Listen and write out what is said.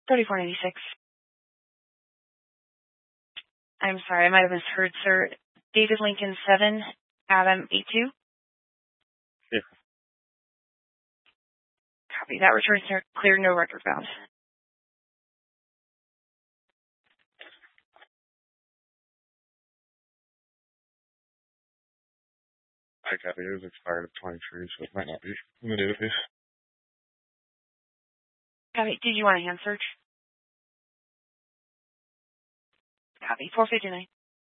3496. I'm sorry, I might have misheard, sir. David Lincoln 7, Adam 82. Yeah. Copy. That returns clear, no record found. I copy. It was expired of 23, so it might not be in the database. Copy. Did you want a hand search? Copy. 459.